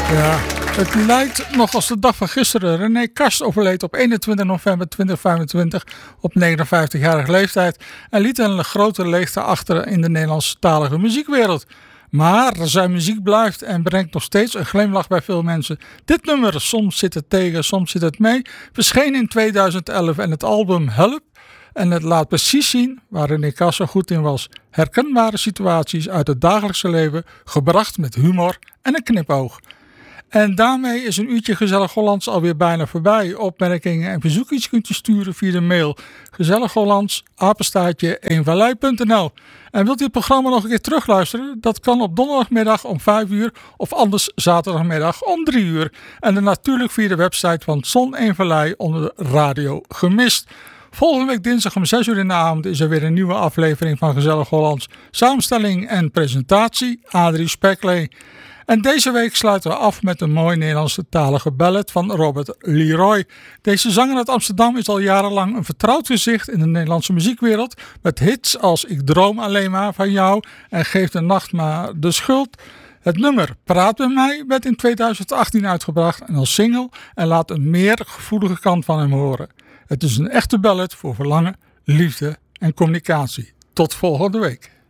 Ja, het lijkt nog als de dag van gisteren. René Kast overleed op 21 november 2025 op 59-jarige leeftijd en liet een grote leegte achter in de Nederlandstalige muziekwereld. Maar zijn muziek blijft en brengt nog steeds een glimlach bij veel mensen. Dit nummer, Soms zit het tegen, soms zit het mee, verscheen in 2011 en het album Help. En het laat precies zien waar René Kast zo goed in was. Herkenbare situaties uit het dagelijkse leven, gebracht met humor en een knipoog. En daarmee is een uurtje Gezellig Hollands alweer bijna voorbij. Opmerkingen en verzoekjes kunt u sturen via de mail gezellighollands@eenvallei.nl. En wilt u het programma nog een keer terugluisteren? Dat kan op donderdagmiddag om 5 uur of anders zaterdagmiddag om 3 uur. En dan natuurlijk via de website van Zon Eenvallei onder Radio Gemist. Volgende week dinsdag om 6 uur in de avond is er weer een nieuwe aflevering van Gezellig Hollands. Samenstelling en presentatie Adrie Spekley. En deze week sluiten we af met een mooi Nederlandstalige ballad van Robert Leroy. Deze zanger uit Amsterdam is al jarenlang een vertrouwd gezicht in de Nederlandse muziekwereld. Met hits als Ik droom alleen maar van jou en Geef de nacht maar de schuld. Het nummer Praat met mij werd in 2018 uitgebracht en als single en laat een meer gevoelige kant van hem horen. Het is een echte ballad voor verlangen, liefde en communicatie. Tot volgende week.